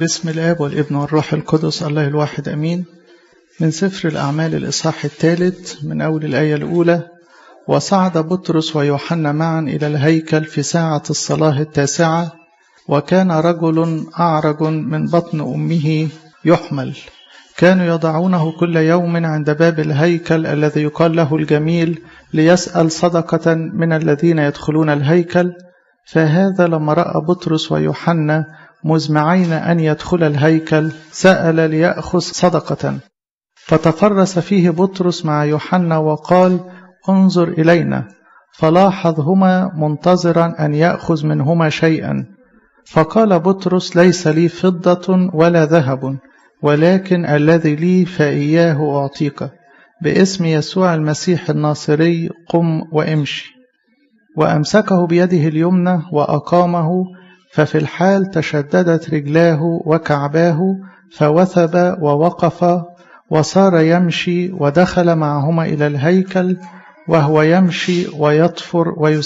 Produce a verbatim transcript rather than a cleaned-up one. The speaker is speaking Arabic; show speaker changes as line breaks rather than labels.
باسم الآب والابن والروح القدس الله الواحد أمين. من سفر الأعمال الإصحاح الثالث من أول الآية الأولى. وصعد بطرس ويوحنا معا إلى الهيكل في ساعة الصلاة التاسعة، وكان رجل أعرج من بطن أمه يحمل، كانوا يضعونه كل يوم عند باب الهيكل الذي يقال له الجميل ليسأل صدقة من الذين يدخلون الهيكل. فهذا لما رأى بطرس ويوحنا مزمعين أن يدخل الهيكل سأل ليأخذ صدقة، فتفرس فيه بطرس مع يوحنا وقال: انظر إلينا. فلاحظهما منتظرا أن يأخذ منهما شيئا. فقال بطرس: ليس لي فضة ولا ذهب، ولكن الذي لي فإياه أعطيك، باسم يسوع المسيح الناصري قم وامشي. وأمسكه بيده اليمنى وأقامه، ففي الحال تشددت رجلاه وكعباه، فوثب ووقف وصار يمشي، ودخل معهما إلى الهيكل وهو يمشي ويطفر ويسبح